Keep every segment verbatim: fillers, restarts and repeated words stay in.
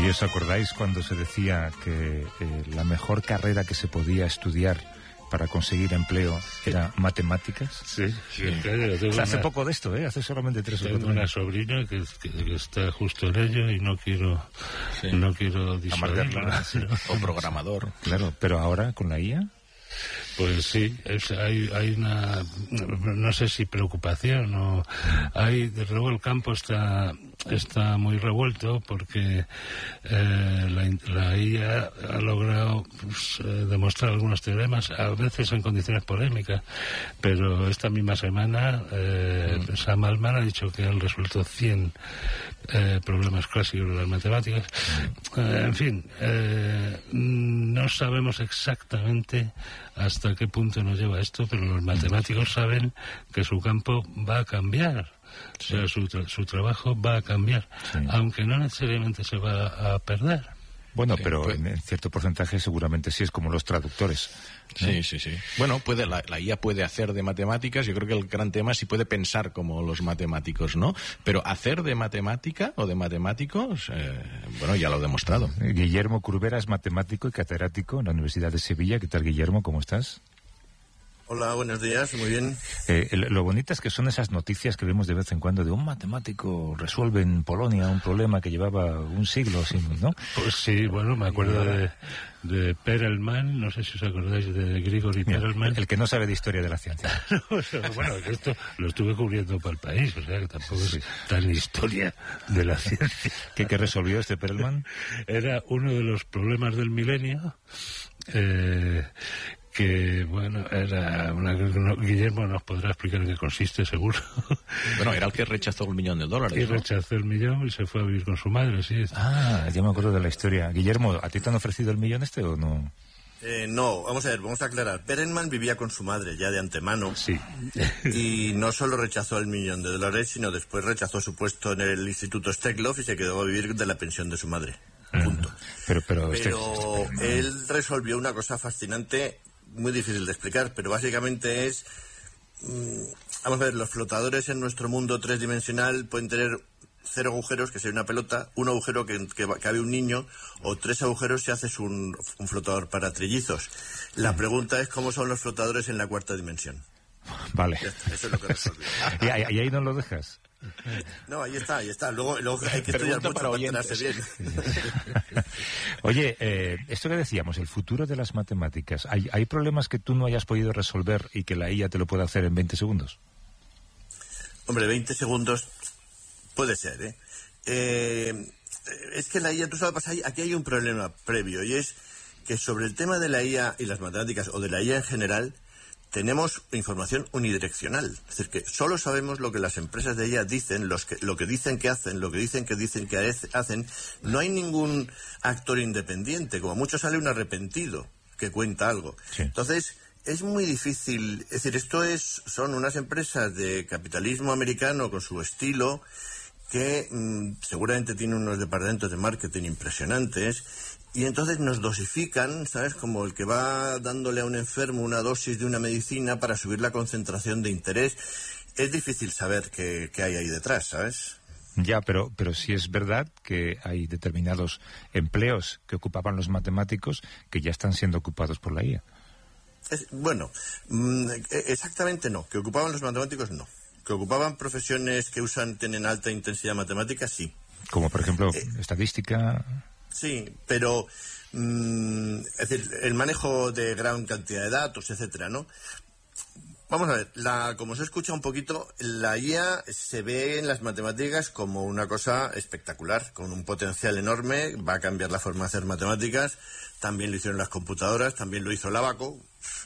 ¿Y os acordáis cuando se decía que eh, la mejor carrera que se podía estudiar para conseguir empleo era matemáticas? Sí, sí. Tengo Hace una, poco de esto, ¿eh? Hace solamente tres o tengo cuatro una años. sobrina que, que, que está justo en ello y no quiero, Sí. no quiero disuadirla. Sí. O programador. Claro, pero ahora con la I A... Pues sí, es, hay, hay una, no sé si preocupación o hay, desde luego el campo está, está muy revuelto porque eh, la, la I A ha logrado pues, eh, demostrar algunos teoremas, a veces en condiciones polémicas, pero esta misma semana eh, mm. Sam Altman ha dicho que han resuelto cien eh, problemas clásicos de las matemáticas. Mm. Eh, en fin, eh, no sabemos exactamente hasta qué punto nos lleva esto, pero los matemáticos saben que su campo va a cambiar. Sí. O sea, su, tra su trabajo va a cambiar, sí. aunque no necesariamente se va a perder. Bueno, sí, pero pues, en cierto porcentaje seguramente sí, es como los traductores. Sí, ¿no? sí, sí. Bueno, puede la, la I A puede hacer de matemáticas, yo creo que el gran tema es si puede pensar como los matemáticos, ¿no? Pero hacer de matemática o de matemáticos, eh, bueno, ya lo he demostrado. Guillermo Curbera es matemático y catedrático en la Universidad de Sevilla. ¿Qué tal, Guillermo? ¿Cómo estás? Hola, buenos días, muy bien. Eh, lo bonito es que son esas noticias que vemos de vez en cuando de un matemático resuelve en Polonia un problema que llevaba un siglo, ¿no? Pues sí, bueno, me acuerdo de, de Perelman, no sé si os acordáis de Grigori Perelman. El que no sabe de historia de la ciencia. no, bueno, esto lo estuve cubriendo para el país, o sea que tampoco es tan historia de la ciencia. ¿Qué, qué resolvió este Perelman? Era uno de los problemas del milenio, eh... que, bueno, era una... Guillermo nos podrá explicar en qué consiste, seguro. Bueno, era el que rechazó el millón de dólares, Y ¿no? rechazó el millón y se fue a vivir con su madre, sí. Ah, ya me acuerdo de la historia. Guillermo, ¿a ti te han ofrecido el millón este o no? Eh, no, vamos a ver, vamos a aclarar. Perelman vivía con su madre ya de antemano. Sí. Y no solo rechazó el millón de dólares, sino después rechazó su puesto en el Instituto Steklov y se quedó a vivir de la pensión de su madre. Punto. Pero, pero, pero este, este, él resolvió una cosa fascinante, muy difícil de explicar, pero básicamente es... Mmm, vamos a ver, los flotadores en nuestro mundo tridimensional pueden tener cero agujeros, que sería una pelota, un agujero que, que cabe un niño, o tres agujeros si haces un, un flotador para trillizos. La pregunta es cómo son los flotadores en la cuarta dimensión. Vale. Está, eso es lo que resolvió. ¿Y, ahí, ¿Y ahí no lo dejas? No, ahí está, ahí está. Luego, luego hay que estudiar mucho para enterarse bien. Oye, eh, esto que decíamos, el futuro de las matemáticas, ¿hay, ¿hay problemas que tú no hayas podido resolver y que la I A te lo pueda hacer en veinte segundos? Hombre, veinte segundos puede ser, ¿eh? eh es que la I A, tú sabes, aquí hay un problema previo, y es que sobre el tema de la I A y las matemáticas, o de la I A en general, tenemos información unidireccional. Es decir, que solo sabemos lo que las empresas de I A dicen, los que, lo que dicen que hacen, lo que dicen que dicen que hacen. No hay ningún actor independiente. Como mucho sale un arrepentido que cuenta algo. Sí. Entonces, es muy difícil. Es decir, esto es son unas empresas de capitalismo americano con su estilo que mmm, seguramente tienen unos departamentos de marketing impresionantes. Y entonces nos dosifican, ¿sabes? Como el que va dándole a un enfermo una dosis de una medicina para subir la concentración de interés. Es difícil saber qué, qué hay ahí detrás, ¿sabes? Ya, pero, pero sí es verdad que hay determinados empleos que ocupaban los matemáticos que ya están siendo ocupados por la I A. Es, bueno, mmm, exactamente no. Que ocupaban los matemáticos, no. Que ocupaban profesiones que usan, tienen alta intensidad matemática, sí. Como por ejemplo, eh, estadística... Sí, pero mmm, es decir, el manejo de gran cantidad de datos, etcétera, ¿no? Vamos a ver, la, como se escucha un poquito, la I A se ve en las matemáticas como una cosa espectacular, con un potencial enorme, va a cambiar la forma de hacer matemáticas, también lo hicieron las computadoras, también lo hizo el Abaco,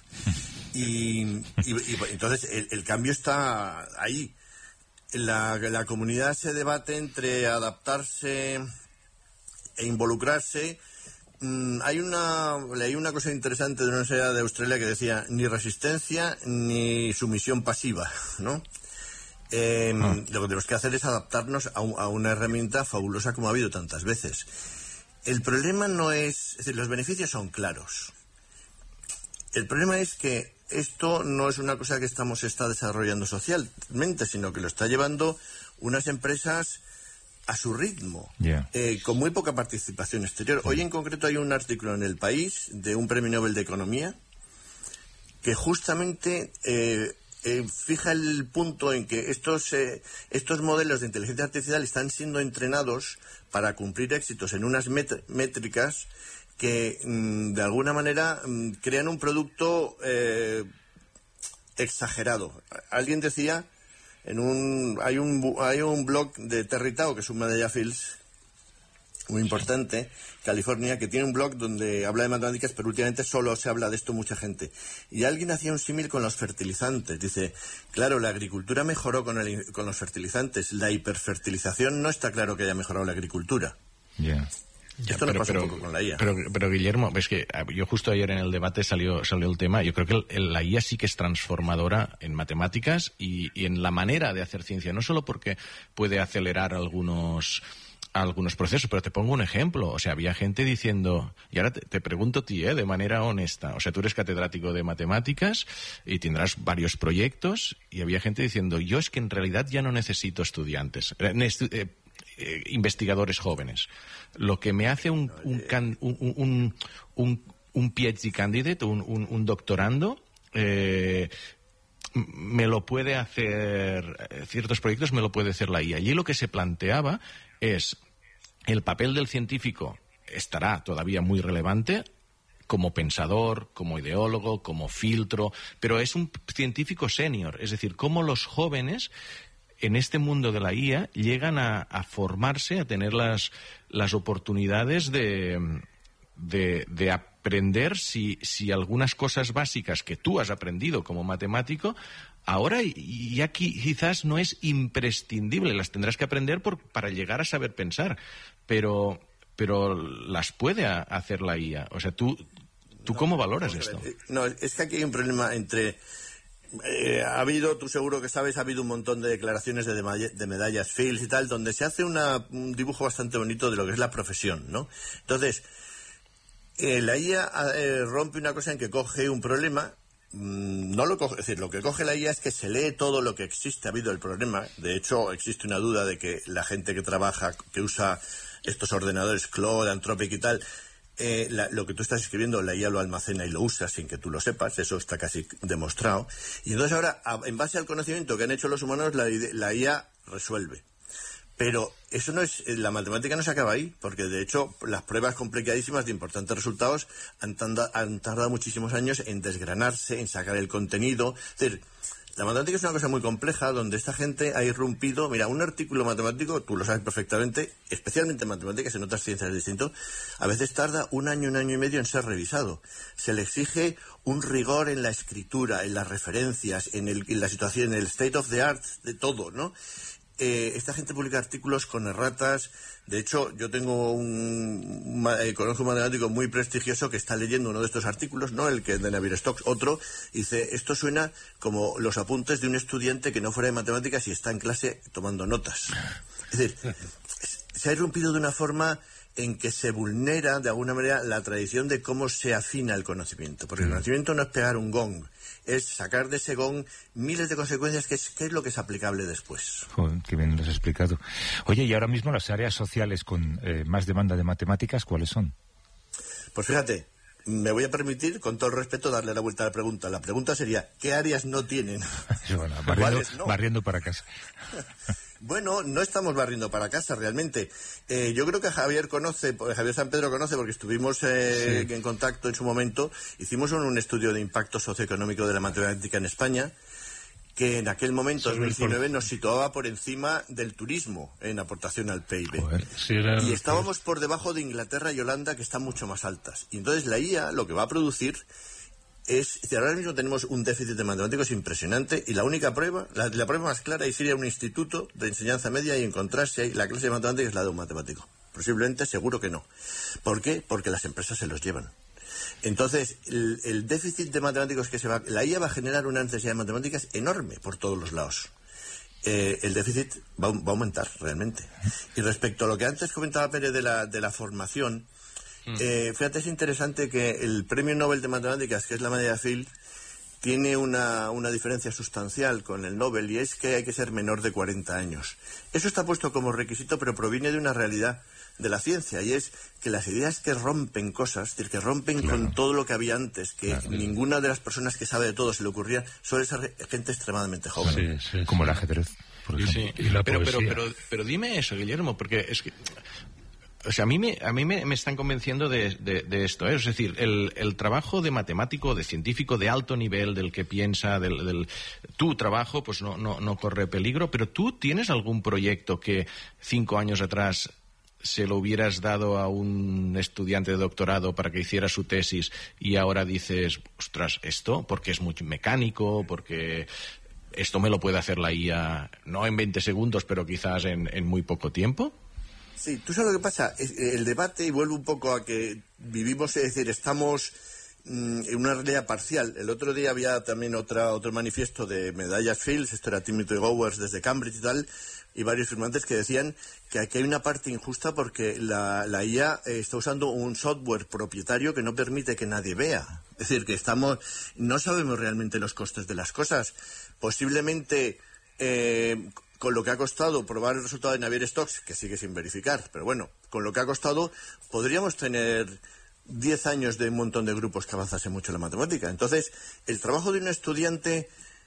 y, y, y entonces el, el cambio está ahí. La, la comunidad se debate entre adaptarse e involucrarse. Mm, hay una leí una cosa interesante de una universidad de Australia que decía ni resistencia ni sumisión pasiva, ¿no? Eh, ah. Lo que tenemos que hacer es adaptarnos a, un, a una herramienta fabulosa como ha habido tantas veces. El problema no es, es decir, los beneficios son claros. El problema es que esto no es una cosa que estamos está desarrollando socialmente, sino que lo está llevando unas empresas a su ritmo, yeah. eh, con muy poca participación exterior. Hoy en concreto hay un artículo en El País de un premio Nobel de Economía que justamente eh, eh, fija el punto en que estos, eh, estos modelos de inteligencia artificial están siendo entrenados para cumplir éxitos en unas met- métricas que mmm, de alguna manera mmm, crean un producto eh, exagerado. Alguien decía, en un hay un hay un blog de Terry Tao, que es un medalla Fields muy importante, California, que tiene un blog donde habla de matemáticas, pero últimamente solo se habla de esto mucha gente. Y alguien hacía un símil con los fertilizantes. Dice, claro, la agricultura mejoró con, el, con los fertilizantes. La hiperfertilización no está claro que haya mejorado la agricultura. Yeah. Ya, Esto pero, no pasa pero, un poco con la I A. Pero, pero Guillermo, ves que yo justo ayer en el debate salió, salió el tema. Yo creo que el, el, la I A sí que es transformadora en matemáticas y, y en la manera de hacer ciencia. No solo porque puede acelerar algunos... algunos procesos, pero te pongo un ejemplo. O sea, había gente diciendo, y ahora te, te pregunto a ti, ¿eh? De manera honesta, o sea, tú eres catedrático de matemáticas y tendrás varios proyectos, y había gente diciendo, yo es que en realidad ya no necesito estudiantes, eh, eh, eh, investigadores jóvenes. Lo que me hace un un, can, un, un, un, un PhD candidate, un, un, un doctorando, eh, me lo puede hacer, ciertos proyectos me lo puede hacer la I A. Allí lo que se planteaba es, el papel del científico estará todavía muy relevante como pensador, como ideólogo, como filtro, pero es un científico senior, es decir, cómo los jóvenes en este mundo de la I A llegan a, a formarse, a tener las, las oportunidades de, de, de aprender si, si algunas cosas básicas que tú has aprendido como matemático ahora ya quizás no es imprescindible, las tendrás que aprender por, para llegar a saber pensar, pero, pero las puede a, hacer la I A. O sea, ¿tú, tú no, cómo valoras no, esto? No, es que aquí hay un problema entre... Eh, ha habido, tú seguro que sabes, ha habido un montón de declaraciones de, de medallas Fields y tal, donde se hace una, un dibujo bastante bonito de lo que es la profesión, ¿no? Entonces, eh, la I A eh, rompe una cosa en que coge un problema... No lo coge, es decir, lo que coge la I A es que se lee todo lo que existe. Ha habido el problema. De hecho, existe una duda de que la gente que trabaja, que usa estos ordenadores Claude, Anthropic y tal, eh, la, lo que tú estás escribiendo, la I A lo almacena y lo usa sin que tú lo sepas. Eso está casi demostrado. Y entonces ahora, a, en base al conocimiento que han hecho los humanos, la, la I A resuelve. Pero eso no es, la matemática no se acaba ahí, porque de hecho las pruebas complicadísimas de importantes resultados han, tanda, han tardado muchísimos años en desgranarse, en sacar el contenido. Es decir, la matemática es una cosa muy compleja donde esta gente ha irrumpido. Mira, un artículo matemático, tú lo sabes perfectamente, especialmente en matemáticas, en otras ciencias es distinto, a veces tarda un año, un año y medio en ser revisado. Se le exige un rigor en la escritura, en las referencias, en, el, en la situación, en el state of the art, de todo, ¿no? Eh, esta gente publica artículos con erratas. De hecho, yo tengo un, un eh, conozco un matemático muy prestigioso que está leyendo uno de estos artículos, no el que de Navier-Stokes, otro, y dice, esto suena como los apuntes de un estudiante que no fuera de matemáticas y está en clase tomando notas. Es decir, se ha irrumpido de una forma en que se vulnera de alguna manera la tradición de cómo se afina el conocimiento, porque el conocimiento no es pegar un gong, es sacar de ese gong miles de consecuencias, que es, que es lo que es aplicable después. Joder, qué bien lo has explicado. Oye, y ahora mismo las áreas sociales con eh, más demanda de matemáticas, ¿cuáles son? Pues fíjate, me voy a permitir, con todo el respeto, darle la vuelta a la pregunta. La pregunta sería, ¿qué áreas no tienen? Bueno, barriendo, no? barriendo para casa. Bueno, no estamos barriendo para casa realmente. Eh, yo creo que Javier conoce, Javier San Pedro conoce, porque estuvimos eh, sí. en contacto en su momento. Hicimos un, un estudio de impacto socioeconómico de la matemática en España, que en aquel momento, dos mil diecinueve, nos situaba por encima del turismo en aportación al P I B. Joder, sí, era... Y estábamos por debajo de Inglaterra y Holanda, que están mucho más altas. Y entonces la I A lo que va a producir es, ahora mismo tenemos un déficit de matemáticos impresionante, y la única prueba, la, la prueba más clara es ir a un instituto de enseñanza media y encontrarse ahí la clase de matemáticas es la de un matemático. Posiblemente, seguro que no. ¿Por qué? Porque las empresas se los llevan. Entonces, el, el déficit de matemáticos que se va... La I A va a generar una necesidad de matemáticas enorme por todos los lados. Eh, el déficit va, va a aumentar realmente. Y respecto a lo que antes comentaba Pérez de la, de la formación, mm. eh, fíjate, es interesante que el premio Nobel de Matemáticas, que es la medalla Fields, tiene una, una diferencia sustancial con el Nobel, y es que hay que ser menor de cuarenta años. Eso está puesto como requisito, pero proviene de una realidad de la ciencia, y es que las ideas que rompen cosas, es decir, que rompen claro. con todo lo que había antes, que claro. ninguna de las personas que sabe de todo se le ocurría, suele ser gente extremadamente joven. Sí, sí, como sí. el ajedrez, por ejemplo. Sí. Y la pero, pero, pero, pero dime eso, Guillermo, porque es que... O sea, a mí me, a mí me, me están convenciendo de, de, de esto, ¿eh? Es decir, el, el trabajo de matemático, de científico de alto nivel, del que piensa, del, del tu trabajo, pues no, no, no corre peligro, pero ¿tú tienes algún proyecto que cinco años atrás se lo hubieras dado a un estudiante de doctorado para que hiciera su tesis y ahora dices, ostras, esto, porque es muy mecánico, porque esto me lo puede hacer la I A, no en veinte segundos, pero quizás en, en muy poco tiempo? Sí, tú sabes lo que pasa, el debate, y vuelvo un poco a que vivimos, es decir, estamos mmm, en una realidad parcial. El otro día había también otra otro manifiesto de medallas Fields, esto era Timothy Gowers desde Cambridge y tal, y varios firmantes que decían que aquí hay una parte injusta porque la, la I A eh, está usando un software propietario que no permite que nadie vea. Es decir, que estamos, no sabemos realmente los costes de las cosas. Posiblemente... Eh, con lo que ha costado probar el resultado de Navier-Stokes, que sigue sin verificar, pero bueno, con lo que ha costado, podríamos tener diez años de un montón de grupos que avanzasen mucho en la matemática. Entonces, el trabajo de un estudiante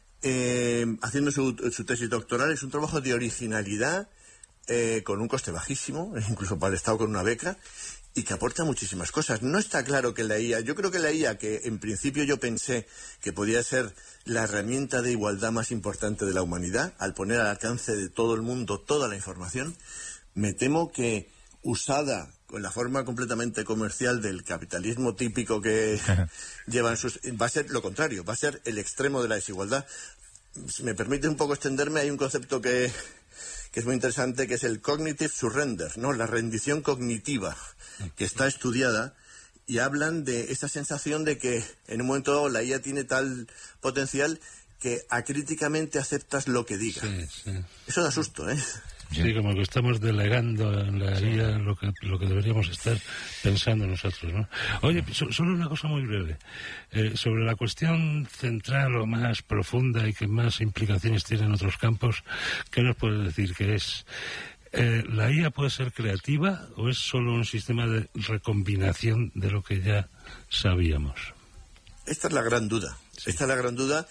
eh, haciendo su, su tesis doctoral es un trabajo de originalidad, eh, con un coste bajísimo, incluso para el Estado con una beca, y que aporta muchísimas cosas. No está claro que la I A, yo creo que la I A, que en principio yo pensé que podía ser la herramienta de igualdad más importante de la humanidad, al poner al alcance de todo el mundo toda la información, me temo que usada con la forma completamente comercial del capitalismo típico que llevan sus... va a ser lo contrario, va a ser el extremo de la desigualdad. Si me permite un poco extenderme, hay un concepto que, que es muy interesante, que es el cognitive surrender, ¿no? La rendición cognitiva, que está estudiada, y hablan de esa sensación de que en un momento dado la I A tiene tal potencial que acríticamente aceptas lo que diga. Sí, sí. Eso da susto, ¿eh? Sí, como que estamos delegando en la I A lo que, lo que deberíamos estar pensando nosotros, ¿no? Oye, so, solo una cosa muy breve. Eh, sobre la cuestión central o más profunda y que más implicaciones tiene en otros campos, ¿qué nos puedes decir que es? Eh, ¿La I A puede ser creativa o es solo un sistema de recombinación de lo que ya sabíamos? Esta es la gran duda. Sí. Esta es la gran duda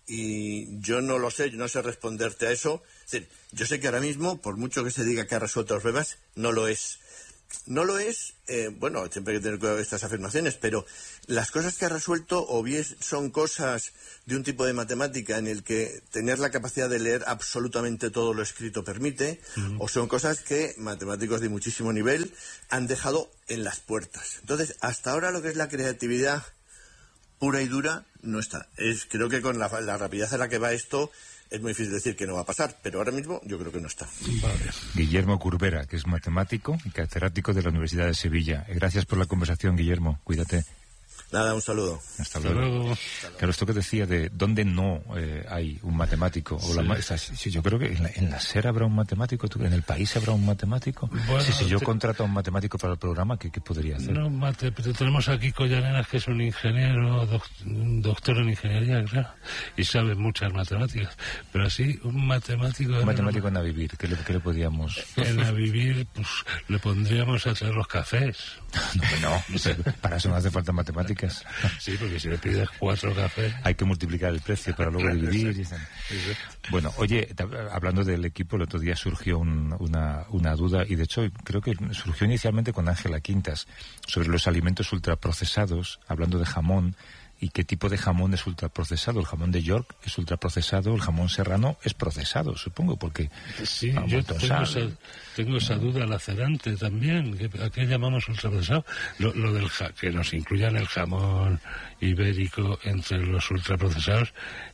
y yo no lo sé, yo no sé responderte a eso. Es decir, yo sé que ahora mismo, por mucho que se diga que ha resuelto los problemas, no lo es. No lo es, eh, bueno, siempre hay que tener cuidado con estas afirmaciones, pero las cosas que ha resuelto o bien son cosas de un tipo de matemática en el que tener la capacidad de leer absolutamente todo lo escrito permite, uh-huh. o son cosas que matemáticos de muchísimo nivel han dejado en las puertas. Entonces, hasta ahora lo que es la creatividad pura y dura no está. Es, creo que con la, la rapidez a la que va esto... es muy difícil decir que no va a pasar, pero ahora mismo yo creo que no está. Vale. Guillermo Curbera, que es matemático y catedrático de la Universidad de Sevilla. Gracias por la conversación, Guillermo. Cuídate. Nada, un saludo. Hasta luego. Hasta luego. Claro, esto que decía de dónde no eh, hay un matemático. O sí. la, esa, sí, yo creo que en la, en la SER habrá un matemático, en el país habrá un matemático. Bueno, sí, si yo te... contrato a un matemático para el programa, ¿qué, qué podría hacer? No, mate, pero tenemos aquí Collanenas, que es un ingeniero, doc, un doctor en ingeniería, claro, y sabe muchas matemáticas. Pero así, un matemático... Un matemático en Avivir, ¿qué le, qué le podríamos...? En Avivir, pues, le pondríamos a traer los cafés. No, no, no, para eso no hace falta matemáticas. Sí, porque si le pides cuatro cafés... Hay que multiplicar el precio para luego dividir. Y... Bueno, oye, hablando del equipo, el otro día surgió un, una, una duda, y de hecho creo que surgió inicialmente con Ángela Quintas, sobre los alimentos ultraprocesados, hablando de jamón, y qué tipo de jamón es ultraprocesado. El jamón de York es ultraprocesado, el jamón serrano es procesado, supongo, porque... Sí, yo tengo esa, tengo esa duda lacerante también. ¿A qué llamamos ultraprocesado? Lo, lo del ja, que nos incluyan el jamón ibérico entre los ultraprocesados,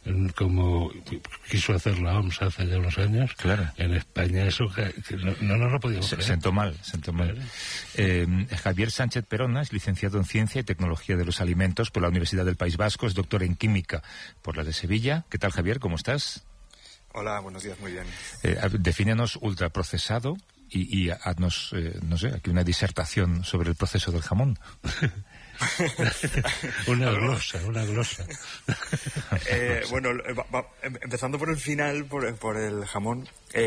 como quiso hacer la O M S hace ya unos años. Claro. En España eso que, que no, no nos lo podíamos se, creer. Sentó mal, sentó mal. Claro. Eh, Javier Sánchez Perona es licenciado en Ciencia y Tecnología de los Alimentos por la Universidad del País Vasco, es doctor en Química por la de Sevilla. ¿Qué tal, Javier? ¿Cómo estás? Hola, buenos días, muy bien. Eh, defínenos ultraprocesado y, y haznos, eh, no sé, aquí una disertación sobre el proceso del jamón. una glosa, una glosa. eh, bueno, va, va, empezando por el final, por, por el jamón,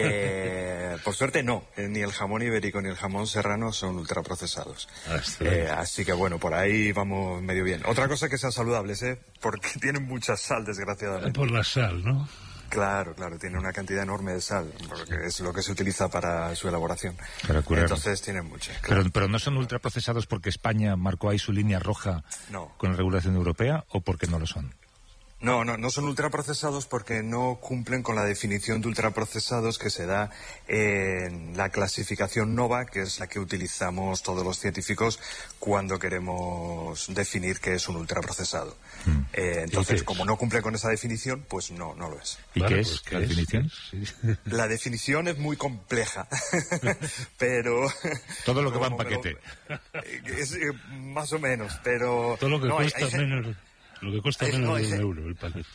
eh, por suerte no, eh, ni el jamón ibérico ni el jamón serrano son ultraprocesados. Eh, así que bueno, por ahí vamos medio bien. Otra cosa que sean saludables, ¿eh? Porque tienen mucha sal, desgraciadamente. Por la sal, ¿no? Claro, claro, tiene una cantidad enorme de sal, porque es lo que se utiliza para su elaboración. Para curar. Entonces tienen mucha. Claro. Pero, pero no son ultraprocesados porque España marcó ahí su línea roja no. con la regulación europea, o porque no lo son. No, no, no son ultraprocesados porque no cumplen con la definición de ultraprocesados que se da en la clasificación NOVA, que es la que utilizamos todos los científicos cuando queremos definir qué es un ultraprocesado. Mm. Eh, entonces, como no cumple con esa definición, pues no, no lo es. ¿Y vale, qué pues es ¿qué la es? definición? La definición es muy compleja, pero... Todo lo que va en paquete. Lo, es, eh, más o menos, pero... Todo lo que no, cuesta hay, hay menos... Gente... Lo que cuesta hay, menos no, de un hay, euro el paquete.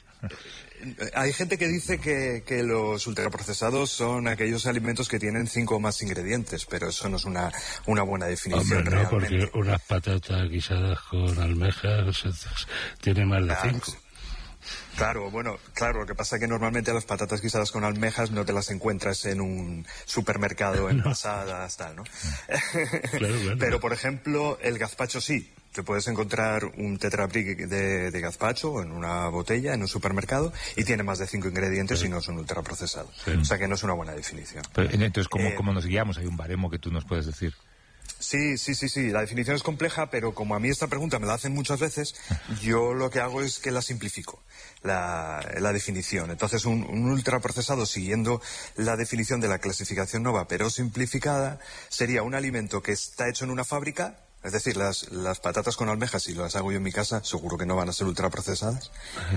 Hay gente que dice que, que los ultraprocesados son aquellos alimentos que tienen cinco o más ingredientes, pero eso no es una, una buena definición. Hombre, no, realmente. porque unas patatas guisadas con almejas tiene más de claro, cinco. Claro, bueno, claro, lo que pasa es que normalmente las patatas guisadas con almejas no te las encuentras en un supermercado envasadas, tal, ¿no? Claro, claro. Pero, por ejemplo, el gazpacho sí. Te puedes encontrar un tetrabric de, de gazpacho en una botella en un supermercado y tiene más de cinco ingredientes sí. y no son ultraprocesados. Sí. O sea que no es una buena definición. Pero, entonces, ¿cómo, eh, ¿cómo nos guiamos? Hay un baremo que tú nos puedes decir. Sí, sí, sí, sí. La definición es compleja, pero como a mí esta pregunta me la hacen muchas veces, yo lo que hago es que la simplifico, la, la definición. Entonces, un, un ultraprocesado, siguiendo la definición de la clasificación NOVA, pero simplificada, sería un alimento que está hecho en una fábrica. Es decir, las, las patatas con almejas, si las hago yo en mi casa, seguro que no van a ser ultraprocesadas.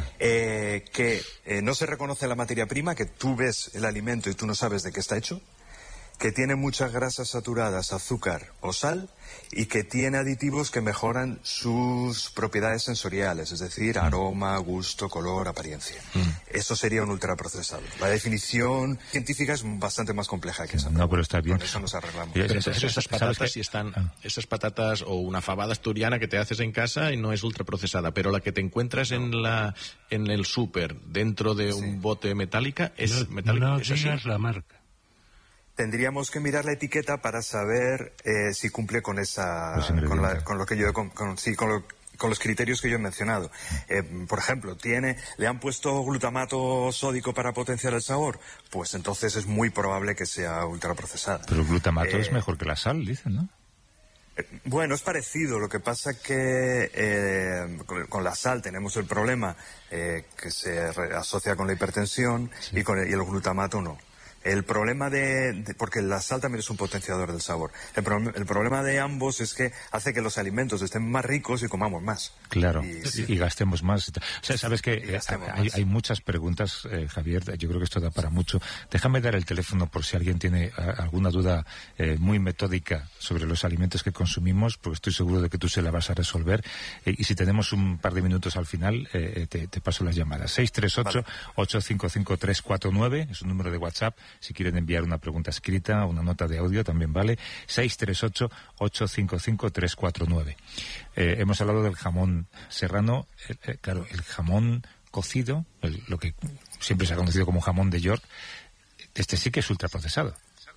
Eh, que eh, no se reconoce la materia prima, que tú ves el alimento y tú no sabes de qué está hecho. Que tiene muchas grasas saturadas, azúcar o sal, y que tiene aditivos que mejoran sus propiedades sensoriales, es decir, aroma, gusto, color, apariencia. Mm. Eso sería un ultraprocesado. La definición científica es bastante más compleja que esa. No, pero está bien. Con eso nos arreglamos. Pero entonces esas patatas, si están, ah. esas patatas o una fabada asturiana que te haces en casa y no es ultraprocesada, pero la que te encuentras no. en la en el súper dentro de sí. un bote metálica es no, metálica. No, ¿Es así? digas la marca. Tendríamos que mirar la etiqueta para saber eh, si cumple con esa, con, la, con lo que yo, con, con, sí, con, lo, con los criterios que yo he mencionado. Eh, por ejemplo, tiene, le han puesto glutamato sódico para potenciar el sabor, pues entonces es muy probable que sea ultraprocesada. Pero el glutamato eh, es mejor que la sal, dicen, ¿no? Eh, bueno, es parecido. Lo que pasa que eh, con, con la sal tenemos el problema eh, que se re, asocia con la hipertensión sí. y con el, y el glutamato no. El problema de, de... porque la sal también es un potenciador del sabor. El, pro, el problema de ambos es que hace que los alimentos estén más ricos y comamos más. Claro, y, sí. y gastemos más. O sea, sabes que eh, hay, hay muchas preguntas, eh, Javier, yo creo que esto da para mucho. Déjame dar el teléfono por si alguien tiene a, alguna duda eh, muy metódica sobre los alimentos que consumimos, porque estoy seguro de que tú se la vas a resolver. Eh, y si tenemos un par de minutos al final, eh, te, te paso las llamadas. seis tres ocho, ocho cinco cinco, tres cuatro nueve es un número de WhatsApp. Si quieren enviar una pregunta escrita o una nota de audio también vale. seis tres ocho, ocho cinco cinco, tres cuatro nueve. Eh, hemos hablado del jamón serrano. Eh, eh, claro, el jamón cocido, el, lo que siempre se ha conocido como jamón de York, este sí que es ultraprocesado.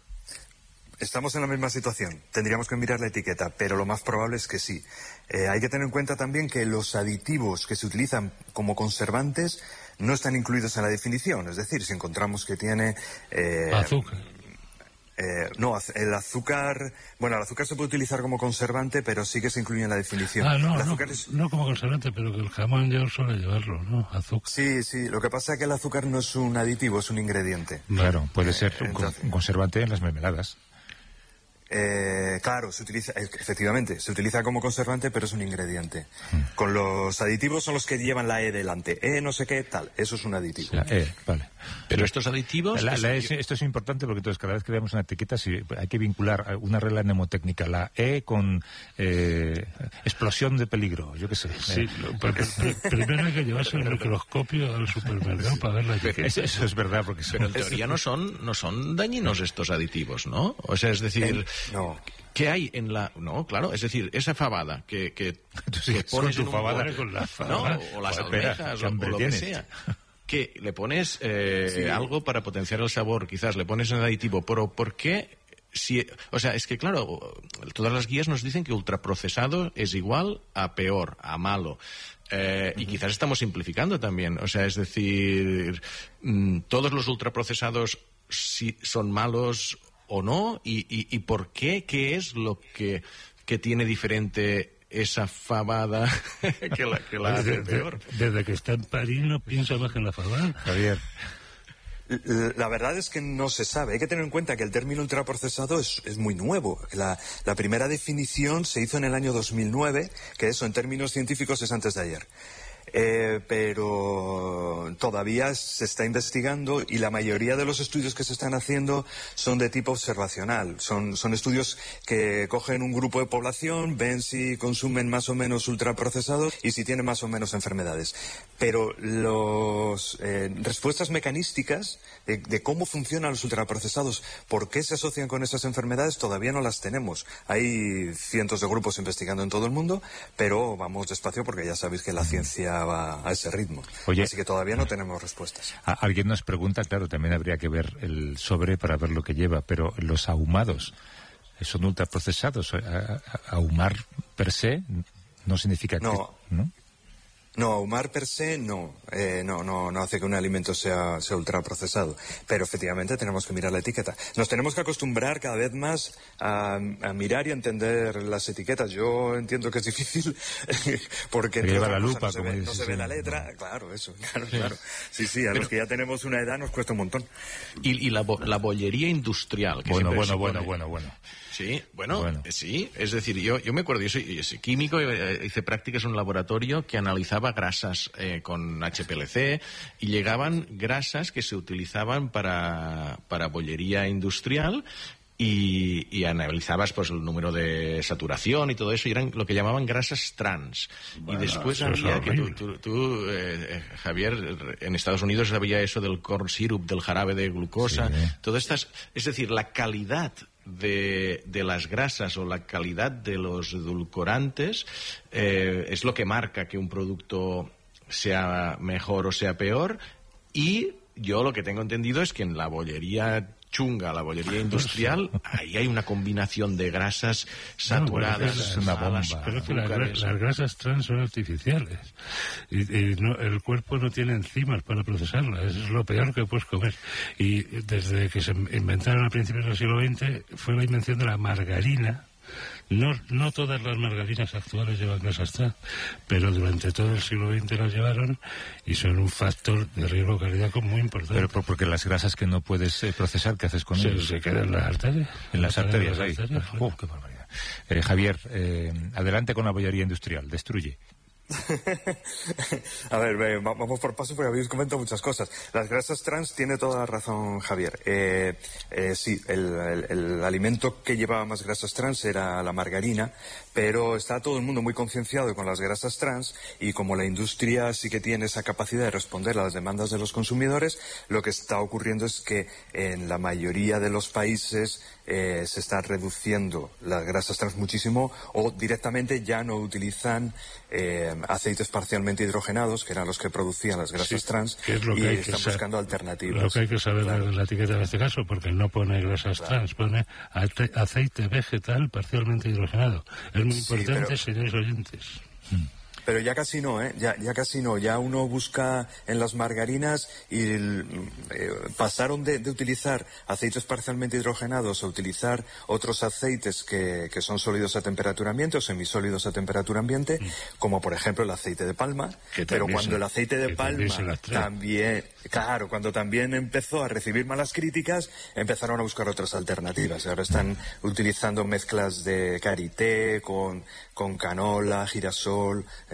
Estamos en la misma situación. Tendríamos que mirar la etiqueta, pero lo más probable es que sí. Eh, hay que tener en cuenta también que los aditivos que se utilizan como conservantes no están incluidos en la definición. Es decir, si encontramos que tiene... Eh, azúcar. Eh, no, el azúcar... Bueno, el azúcar se puede utilizar como conservante, pero sí que se incluye en la definición. Ah, no, el no, es... no como conservante, pero que el jamón ya suele llevarlo, ¿no? Azúcar. Sí, sí. Lo que pasa es que el azúcar no es un aditivo, es un ingrediente. Claro, puede ser eh, un, entonces... un conservante en las mermeladas. Eh, claro, se utiliza, efectivamente, se utiliza como conservante, pero es un ingrediente. Mm. Con los aditivos son los que llevan la E delante. E no sé qué, tal. Eso es un aditivo. La E, vale. Pero estos aditivos... La, la es, es, esto es importante porque entonces cada vez que veamos una etiqueta sí, hay que vincular una regla mnemotécnica, la E con eh, explosión de peligro, yo qué sé. Sí, eh. lo, porque, primero hay que llevarse el microscopio al supermercado para ver la etiqueta. Eso, eso es verdad, porque pero en teoría no son, no son dañinos estos aditivos, ¿no? O sea, es decir... No. ¿Qué hay en la...? No, claro, es decir, esa fabada que, que, que pones con tu en un fabada, bol, con la fabada, ¿no? O las Espera, almejas, o, o lo que sea. Que le pones eh, sí. algo para potenciar el sabor, quizás le pones un aditivo, pero ¿por qué? Si, o sea, es que claro, todas las guías nos dicen que ultraprocesado es igual a peor, a malo. Eh, uh-huh. Y quizás estamos simplificando también. O sea, es decir, mmm, todos los ultraprocesados si son malos o no, y, y, y por qué, qué es lo que, que tiene diferente esa fabada que la, que la hace peor. Desde que está en París no piensa más en la fabada. Javier. La verdad es que no se sabe. Hay que tener en cuenta que el término ultraprocesado es, es muy nuevo. La, la primera definición se hizo en el año dos mil nueve, que eso en términos científicos es antes de ayer. Eh, pero todavía se está investigando y la mayoría de los estudios que se están haciendo son de tipo observacional. Son, son estudios que cogen un grupo de población, ven si consumen más o menos ultraprocesados y si tienen más o menos enfermedades. Pero las eh, respuestas mecanísticas de, de cómo funcionan los ultraprocesados, por qué se asocian con esas enfermedades, todavía no las tenemos. Hay cientos de grupos investigando en todo el mundo, pero vamos despacio porque ya sabéis que la ciencia va a ese ritmo. Oye, así que todavía no tenemos respuestas. A, alguien nos pregunta, claro, también habría que ver el sobre para ver lo que lleva, pero los ahumados son ultraprocesados. Ahumar per se no significa no. que... ¿no? No, ahumar per se no, eh, no, no, no hace que un alimento sea, sea ultraprocesado, pero efectivamente tenemos que mirar la etiqueta. Nos tenemos que acostumbrar cada vez más a, a mirar y a entender las etiquetas. Yo entiendo que es difícil porque lleva la lupa, no se, como ve, dices, no se ve sí. la letra, claro, eso, claro, Sí. claro. Sí, sí, a pero, los que ya tenemos una edad nos cuesta un montón. Y, y la, la bollería industrial. Que bueno, bueno, bueno, bueno, bueno, bueno. Sí, bueno, bueno, sí, es decir, yo, yo me acuerdo, yo soy, yo soy químico, hice prácticas en un laboratorio que analizaba grasas eh, con H P L C y llegaban grasas que se utilizaban para, para bollería industrial y, y analizabas pues el número de saturación y todo eso y eran lo que llamaban grasas trans. Bueno, y después había que tú, tú, tú eh, Javier, en Estados Unidos había eso del corn syrup, del jarabe de glucosa, sí. Todas estas, es decir, la calidad De, de las grasas o la calidad de los edulcorantes eh, es lo que marca que un producto sea mejor o sea peor. Y yo lo que tengo entendido es que en la bollería chunga, la bollería industrial, ahí hay una combinación de grasas saturadas, no, es una bomba. Pero es que las, las grasas trans son artificiales y, y no, el cuerpo no tiene enzimas para procesarlas, eso es lo peor que puedes comer. Y desde que se inventaron a principios del siglo veinte fue la invención de la margarina. No, no todas las margarinas actuales llevan grasas trans, pero durante todo el siglo veinte las llevaron y son un factor de riesgo cardíaco muy importante. Pero por, porque las grasas que no puedes eh, procesar, ¿qué haces con se, ellas? Se quedan en las arterias. En las arterias, ahí. Arterias, oh, qué barbaridad. Eh, Javier, eh, adelante con la bollería industrial, destruye. A ver, vamos por paso porque habéis comentado muchas cosas. Las grasas trans, tiene toda la razón Javier. Eh, eh, sí, el, el, el alimento que llevaba más grasas trans era la margarina, pero está todo el mundo muy concienciado con las grasas trans y como la industria sí que tiene esa capacidad de responder a las demandas de los consumidores, lo que está ocurriendo es que en la mayoría de los países eh, se está reduciendo las grasas trans muchísimo o directamente ya no utilizan eh, aceites parcialmente hidrogenados, que eran los que producían las grasas sí, trans, que es lo que y hay están que buscando alternativas. Lo que hay que saber claro. de la etiqueta en este caso, porque no pone grasas claro. trans, pone aceite vegetal parcialmente hidrogenado. Es muy importante, sí, pero... señores oyentes. Pero ya casi no, ¿eh? Ya, ya casi no. Ya uno busca en las margarinas y el, eh, pasaron de, de utilizar aceites parcialmente hidrogenados a utilizar otros aceites que, que son sólidos a temperatura ambiente o semisólidos a temperatura ambiente, mm. como por ejemplo el aceite de palma. Pero cuando se, el aceite de palma también, claro, cuando también empezó a recibir malas críticas, empezaron a buscar otras alternativas. Ahora están utilizando mezclas de karité con, con canola, girasol,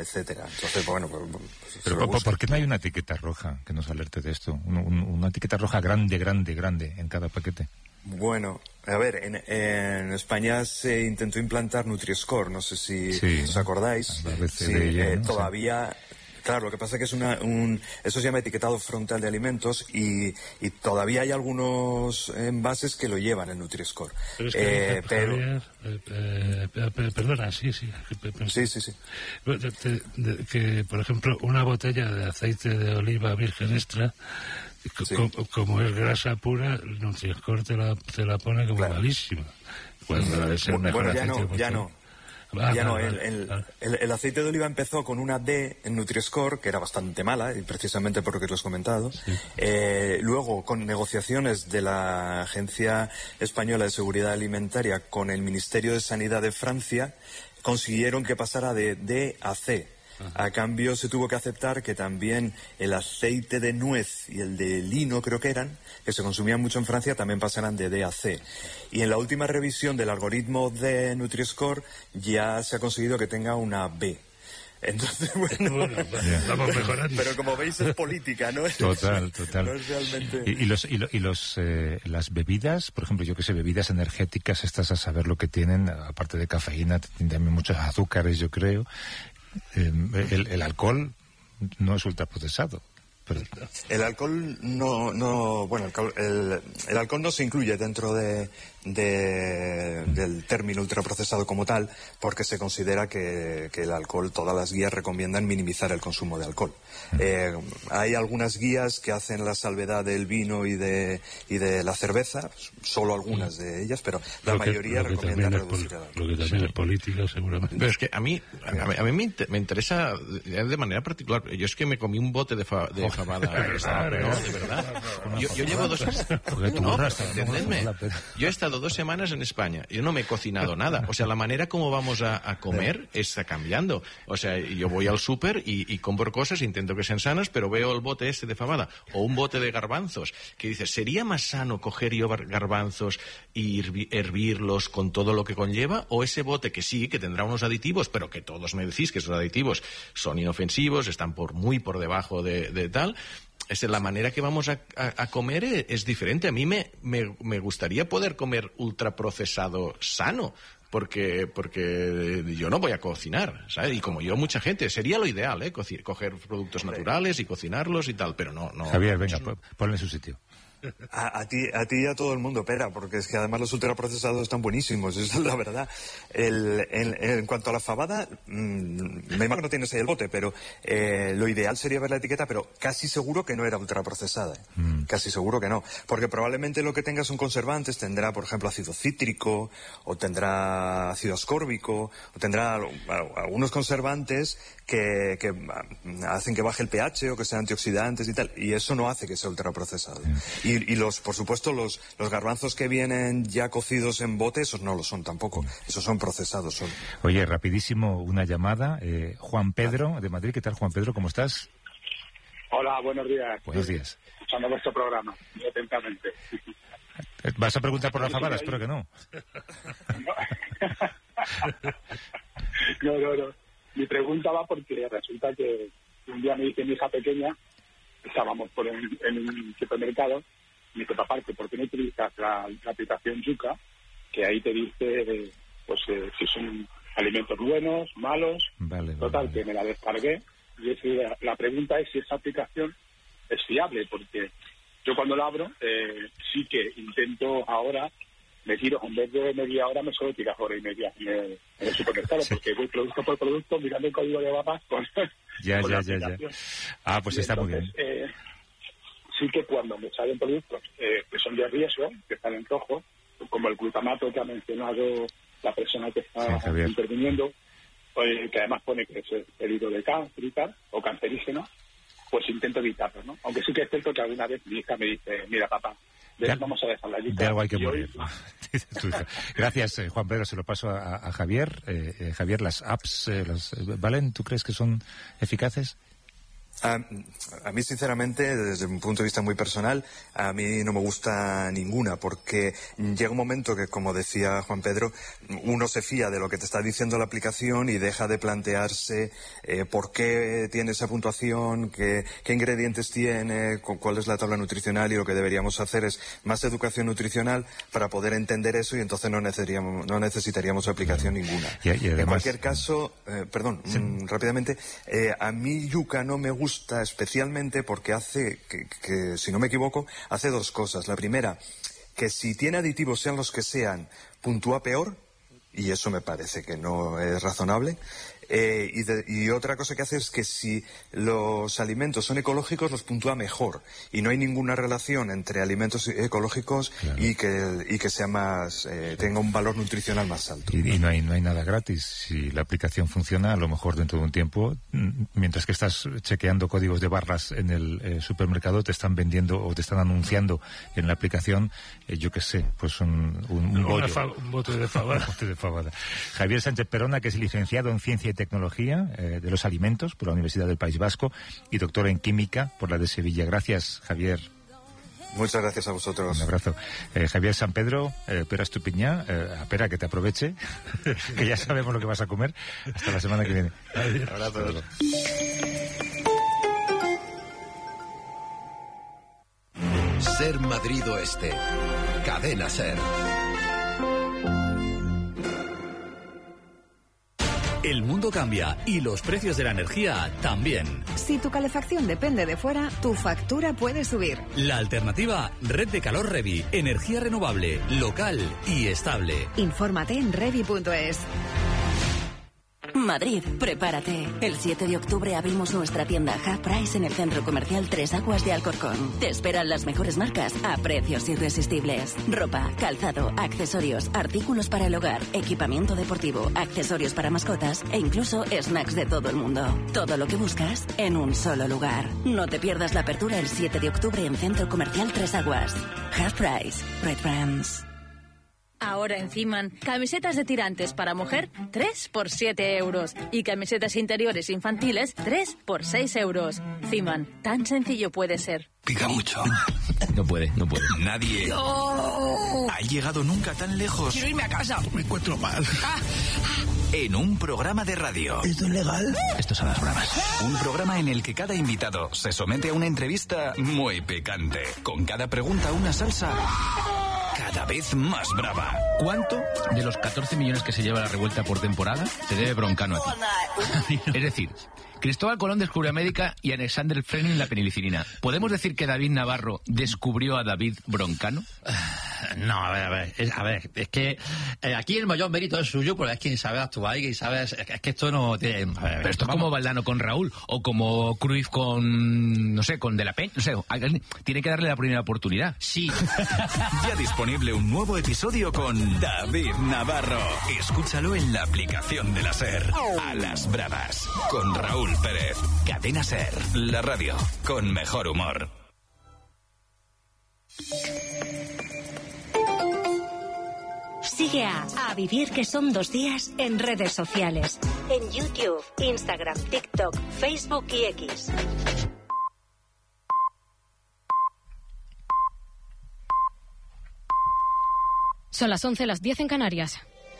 etcétera. Entonces, bueno, pues, pues, pero ¿por, ¿por qué no hay una etiqueta roja que nos alerte de esto? Un, un, una etiqueta roja grande, grande, grande en cada paquete. Bueno, a ver, en, en España se intentó implantar Nutri-Score, no sé si sí, os acordáis. Sí, eh, ¿no? Todavía... Claro, lo que pasa es que es una, un, eso se llama etiquetado frontal de alimentos y, y todavía hay algunos envases que lo llevan el Nutri-Score. Pero es que, eh, pero... Javier, eh, eh, eh, perdona, sí, sí. Sí, sí, sí. De, de, de, que, por ejemplo, una botella de aceite de oliva virgen extra, sí. co como es grasa pura, el Nutri-Score te la, te la pone como claro. malísima. Cuando bueno, es el mejor bueno, ya aceite no, ya no. Ah, ya vale, no, vale, el, vale. el, el aceite de oliva empezó con una D en Nutri-Score, que era bastante mala, y precisamente por lo que os he comentado. Sí. Eh, luego, con negociaciones de la Agencia Española de Seguridad Alimentaria con el Ministerio de Sanidad de Francia, consiguieron que pasara de D a C. A cambio se tuvo que aceptar que también el aceite de nuez y el de lino, creo que eran, que se consumían mucho en Francia, también pasaran de D a C. Y en la última revisión del algoritmo de Nutri-Score ya se ha conseguido que tenga una B. Entonces, bueno, bueno yeah. vamos mejorando. Pero como veis es política, ¿no? Total, total. No es realmente... Y, y los y, lo, y los eh, las bebidas, por ejemplo, yo que sé, bebidas energéticas, estas a saber lo que tienen, aparte de cafeína, tienen también muchos azúcares, yo creo. Eh, el, el alcohol no es ultraprocesado. Pero... El alcohol no, no bueno, el, el, el alcohol no se incluye dentro de, de, del término ultraprocesado como tal, porque se considera que, que el alcohol, todas las guías recomiendan minimizar el consumo de alcohol. Eh, hay algunas guías que hacen la salvedad del vino y de, y de la cerveza, solo algunas de ellas, pero la lo que, mayoría recomiendan reducir el alcohol. Lo que también sí. es política, seguramente. Pero es que a mí, a, a mí me, inter, me interesa de manera particular. Yo es que me comí un bote de, fa, de fabada. Esta, no, de verdad. Yo, yo llevo dos... No, entendedme. Yo he estado dos semanas en España. Yo no me he cocinado nada. O sea, la manera como vamos a, a comer está cambiando. O sea, yo voy al súper y, y compro cosas, intento que sean sanas, pero veo el bote este de fabada o un bote de garbanzos que dice, ¿sería más sano coger yo garbanzos y hervirlos con todo lo que conlleva? O ese bote que sí, que tendrá unos aditivos, pero que todos me decís que esos aditivos son inofensivos, están por muy por debajo de, de tal... Es la manera que vamos a, a, a comer es, es diferente. A mí me, me, me gustaría poder comer ultraprocesado sano, porque porque yo no voy a cocinar, ¿sabes? Y como yo, mucha gente, sería lo ideal, ¿eh? Coci coger productos naturales y cocinarlos y tal, pero no... no Javier, venga, no. ponle en su sitio. A, a ti a ti y a todo el mundo, Pera, porque es que además los ultraprocesados están buenísimos, esa es la verdad. El, en, en cuanto a la fabada, mmm, me imagino que no tienes ahí el bote, pero eh, lo ideal sería ver la etiqueta, pero casi seguro que no era ultraprocesada, ¿eh? mm. casi seguro que no, porque probablemente lo que tenga son conservantes, tendrá por ejemplo ácido cítrico, o tendrá ácido ascórbico, o tendrá algunos conservantes que, que hacen que baje el pH o que sean antioxidantes y tal, y eso no hace que sea ultraprocesado. Mm. Y Y, y los, por supuesto, los, los garbanzos que vienen ya cocidos en bote, esos no lo son tampoco. Esos son procesados solo. Oye, rapidísimo, una llamada. Eh, Juan Pedro, de Madrid. ¿Qué tal, Juan Pedro? ¿Cómo estás? Hola, buenos días. Buenos días. Escuchando vuestro programa, muy atentamente. ¿Vas a preguntar por la fabada? Espero que no. No, no, no. Mi pregunta va porque resulta que un día me dice mi hija pequeña, estábamos por un, en un supermercado, y me dice, papá, ¿por qué no utilizas la, la aplicación Yuka? Que ahí te dice eh, pues eh, si son alimentos buenos, malos. Vale, Total, vale. que me la descargué. Y es, la, la pregunta es si esa aplicación es fiable, porque yo cuando la abro, eh, sí que intento ahora, me tiro, en vez de media hora, me suelo tirar hora y media en el, en el supermercado, sí. Porque voy producto por producto, mirando el código de barras con, ya, con ya, la ya, aplicación. ya. Ah, pues y está entonces, muy bien. Eh, sí que cuando me salen productos eh, que son de riesgo, que están en rojo, como el glutamato que ha mencionado la persona que está sí, interviniendo, eh, que además pone que es herido de cáncer y tal, o cancerígeno, pues intento evitarlo, ¿no? Aunque sí que es cierto que alguna vez mi hija me dice, mira, papá, de, de vamos a dejar la lista. De algo hay que morir. Hoy... Gracias, eh, Juan Pedro. Se lo paso a, a Javier. Eh, eh, Javier, las apps, eh, las, ¿valen? ¿Tú crees que son eficaces? A, a mí, sinceramente, desde un punto de vista muy personal, a mí no me gusta ninguna, porque llega un momento que, como decía Juan Pedro, uno se fía de lo que te está diciendo la aplicación y deja de plantearse eh, por qué tiene esa puntuación, qué, qué ingredientes tiene, cuál es la tabla nutricional, y lo que deberíamos hacer es más educación nutricional para poder entender eso, y entonces no necesitaríamos, no necesitaríamos aplicación ninguna. Y, y además, en cualquier caso, eh, perdón, sí. mm, rápidamente, eh, a mí Yuka no me gusta gusta especialmente porque hace, que, que si no me equivoco, hace dos cosas. La primera, que si tiene aditivos, sean los que sean, puntúa peor, y eso me parece que no es razonable. Eh, y, de, y otra cosa que hace es que si los alimentos son ecológicos, los puntúa mejor, y no hay ninguna relación entre alimentos ecológicos claro. y que y que sea más eh, tenga un valor nutricional más alto. Y, y no hay no hay nada gratis. Si la aplicación funciona, a lo mejor dentro de un tiempo, mientras que estás chequeando códigos de barras en el eh, supermercado, te están vendiendo o te están anunciando en la aplicación, eh, yo qué sé, pues un, un, un bollo, un bote de fabada. Un bote de fabada. Javier Sánchez Perona, que es licenciado en Ciencia y Tecnología eh, de los Alimentos por la Universidad del País Vasco y doctor en Química por la de Sevilla. Gracias, Javier. Muchas gracias a vosotros. Un abrazo. Eh, Javier San Pedro, eh, Pera Estupiñá, eh, espera que te aproveche, que ya sabemos lo que vas a comer. Hasta la semana que viene. Adiós. Abrazos. Ser Madrid Oeste. Cadena Ser. El mundo cambia y los precios de la energía también. Si tu calefacción depende de fuera, tu factura puede subir. La alternativa, Red de Calor Revi. Energía renovable, local y estable. Infórmate en revi punto es. Madrid, prepárate. El siete de octubre abrimos nuestra tienda Half Price en el Centro Comercial Tres Aguas de Alcorcón. Te esperan las mejores marcas a precios irresistibles. Ropa, calzado, accesorios, artículos para el hogar, equipamiento deportivo, accesorios para mascotas e incluso snacks de todo el mundo. Todo lo que buscas en un solo lugar. No te pierdas la apertura el siete de octubre en Centro Comercial Tres Aguas. Half Price, Red Brands. Ahora en Ciman, camisetas de tirantes para mujer, tres por siete euros. Y camisetas interiores infantiles, tres por seis euros. Ciman, tan sencillo puede ser. Pica mucho. No puede, no puede. Nadie ¡Oh! ha llegado nunca tan lejos. Quiero irme a casa. Me encuentro mal. Ah. En un programa de radio. ¿Esto es legal? Estos son las bravas. Un programa en el que cada invitado se somete a una entrevista muy picante. Con cada pregunta una salsa cada vez más brava. ¿Cuánto de los catorce millones que se lleva la revuelta por temporada se debe Broncano a ti? Es decir, Cristóbal Colón descubrió América y Alexander Fleming la penicilina. ¿Podemos decir que David Navarro descubrió a David Broncano? No, a ver, a ver, es, a ver, es que eh, aquí el mayor mérito es suyo porque es quien sabe actuar y sabe, es, es que esto no tiene... A ver, pero esto es como Valdano con Raúl o como Cruyff con, no sé, con De la Peña, no sé, tiene que darle la primera oportunidad. Sí. Ya disponible un nuevo episodio con David Navarro. Escúchalo en la aplicación de la SER. A las bravas, con Raúl Pérez. Cadena SER, la radio con mejor humor. Sigue a A Vivir que son dos días en redes sociales. En YouTube, Instagram, TikTok, Facebook y X. Son las once, las diez en Canarias.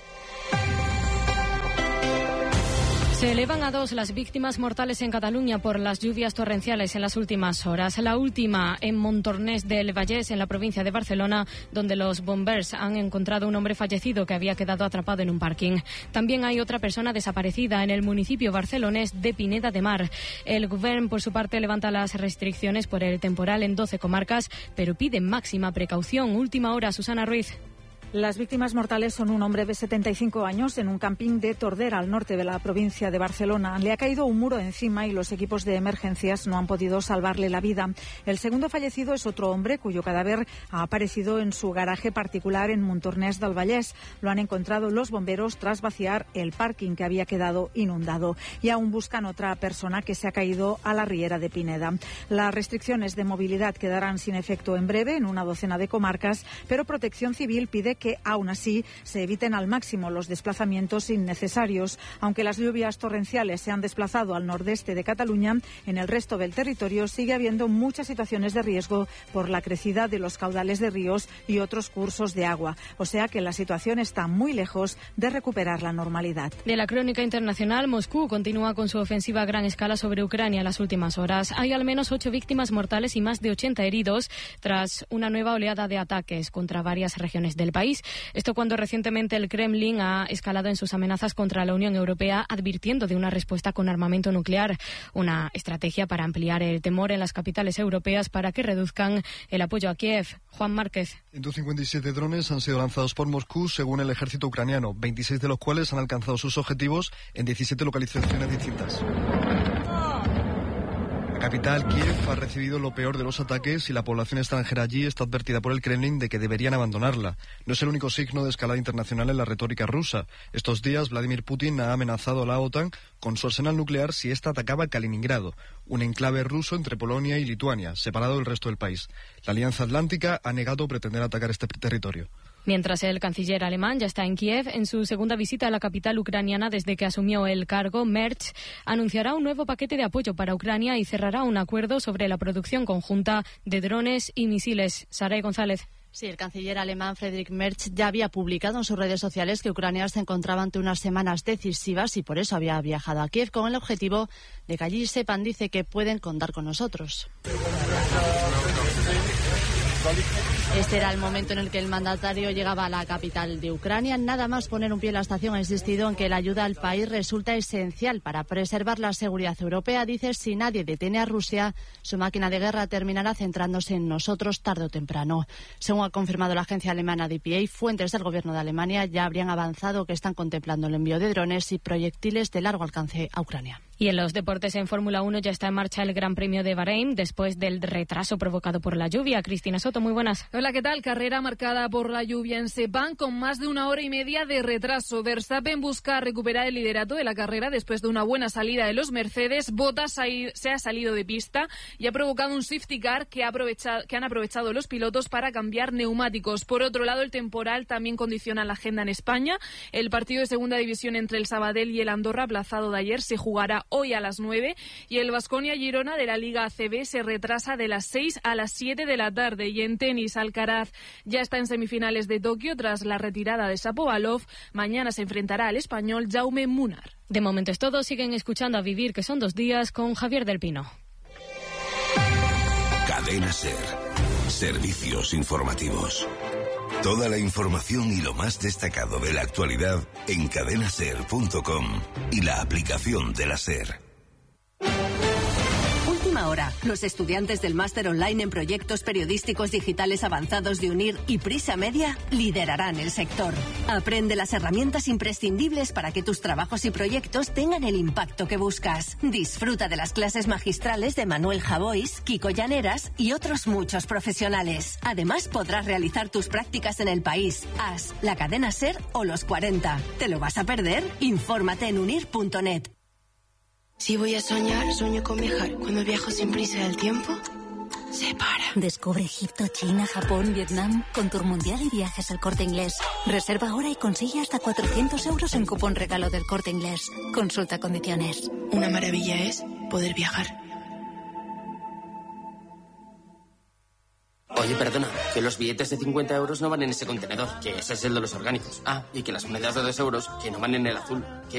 Se elevan a dos las víctimas mortales en Cataluña por las lluvias torrenciales en las últimas horas. La última en Montornès del Vallès, en la provincia de Barcelona, donde los bombers han encontrado un hombre fallecido que había quedado atrapado en un parking. También hay otra persona desaparecida en el municipio barcelonés de Pineda de Mar. El Govern, por su parte, levanta las restricciones por el temporal en doce comarcas, pero pide máxima precaución. Última hora, Susana Ruiz. Las víctimas mortales son un hombre de setenta y cinco años en un camping de Tordera, al norte de la provincia de Barcelona. Le ha caído un muro encima y los equipos de emergencias no han podido salvarle la vida. El segundo fallecido es otro hombre cuyo cadáver ha aparecido en su garaje particular en Montornès del Vallès. Lo han encontrado los bomberos tras vaciar el parking que había quedado inundado. Y aún buscan otra persona que se ha caído a la riera de Pineda. Las restricciones de movilidad quedarán sin efecto en breve en una docena de comarcas, pero Protección Civil pide que, aún así, se eviten al máximo los desplazamientos innecesarios. Aunque las lluvias torrenciales se han desplazado al nordeste de Cataluña, en el resto del territorio sigue habiendo muchas situaciones de riesgo por la crecida de los caudales de ríos y otros cursos de agua. O sea que la situación está muy lejos de recuperar la normalidad. De la crónica internacional, Moscú continúa con su ofensiva a gran escala sobre Ucrania en las últimas horas. Hay al menos ocho víctimas mortales y más de ochenta heridos tras una nueva oleada de ataques contra varias regiones del país. Esto cuando recientemente el Kremlin ha escalado en sus amenazas contra la Unión Europea, advirtiendo de una respuesta con armamento nuclear, una estrategia para ampliar el temor en las capitales europeas para que reduzcan el apoyo a Kiev. Juan Márquez. ciento cincuenta y siete drones han sido lanzados por Moscú, según el ejército ucraniano, veintiséis de los cuales han alcanzado sus objetivos en diecisiete localizaciones distintas. La capital, Kiev, ha recibido lo peor de los ataques y la población extranjera allí está advertida por el Kremlin de que deberían abandonarla. No es el único signo de escalada internacional en la retórica rusa. Estos días, Vladimir Putin ha amenazado a la OTAN con su arsenal nuclear si ésta atacaba Kaliningrado, un enclave ruso entre Polonia y Lituania, separado del resto del país. La Alianza Atlántica ha negado pretender atacar este territorio. Mientras el canciller alemán ya está en Kiev, en su segunda visita a la capital ucraniana desde que asumió el cargo, Merz anunciará un nuevo paquete de apoyo para Ucrania y cerrará un acuerdo sobre la producción conjunta de drones y misiles. Saray González. Sí, el canciller alemán Friedrich Merz ya había publicado en sus redes sociales que Ucrania se encontraba ante unas semanas decisivas y por eso había viajado a Kiev con el objetivo de que allí sepan, dice, que pueden contar con nosotros. Este era el momento en el que el mandatario llegaba a la capital de Ucrania. Nada más poner un pie en la estación ha insistido en que la ayuda al país resulta esencial para preservar la seguridad europea. Dice, si nadie detiene a Rusia, su máquina de guerra terminará centrándose en nosotros tarde o temprano. Según ha confirmado la agencia alemana D P A, fuentes del gobierno de Alemania ya habrían avanzado que están contemplando el envío de drones y proyectiles de largo alcance a Ucrania. Y en los deportes, en Fórmula uno ya está en marcha el Gran Premio de Bahrein después del retraso provocado por la lluvia. Cristina Soto, muy buenas. Hola, ¿qué tal? Carrera marcada por la lluvia en Sepang con más de una hora y media de retraso. Verstappen busca recuperar el liderato de la carrera después de una buena salida de los Mercedes. Bottas se ha salido de pista y ha provocado un safety car que, ha aprovechado, que han aprovechado los pilotos para cambiar neumáticos. Por otro lado, el temporal también condiciona la agenda en España. El partido de segunda división entre el Sabadell y el Andorra, aplazado de ayer, se jugará hoy a las nueve y el Baskonia Girona de la Liga A C B se retrasa de las seis a las siete de la tarde. Y en tenis, Alcaraz ya está en semifinales de Tokio tras la retirada de Shapovalov. Mañana se enfrentará al español Jaume Munar. De momento es todo. Siguen escuchando A Vivir, que son dos días, con Javier del Pino. Cadena SER. Servicios informativos. Toda la información y lo más destacado de la actualidad en cadena ser punto com y la aplicación de la SER. Última hora. Los estudiantes del máster online en proyectos periodísticos digitales avanzados de UNIR y Prisa Media liderarán el sector. Aprende las herramientas imprescindibles para que tus trabajos y proyectos tengan el impacto que buscas. Disfruta de las clases magistrales de Manuel Javois, Kiko Llaneras y otros muchos profesionales. Además, podrás realizar tus prácticas en el país, A S, la cadena SER o los cuarenta. ¿Te lo vas a perder? Infórmate en unir punto net. Si voy a soñar, sueño con viajar. Cuando viajo sin prisa del tiempo, se para. Descubre Egipto, China, Japón, Vietnam con Tour Mundial y Viajes El Corte Inglés. Reserva ahora y consigue hasta cuatrocientos euros en cupón regalo del Corte Inglés. Consulta condiciones. Una maravilla es poder viajar. Oye, perdona, que los billetes de cincuenta euros no van en ese contenedor, que ese es el de los orgánicos. Ah, y que las monedas de dos euros, que no van en el azul. Que